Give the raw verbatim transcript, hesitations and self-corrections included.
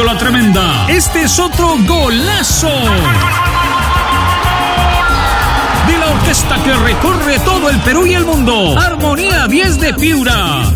Estadio La Tremenda. Este es otro golazo de la orquesta que recorre todo el Perú y el mundo. Armonía diez de Piura.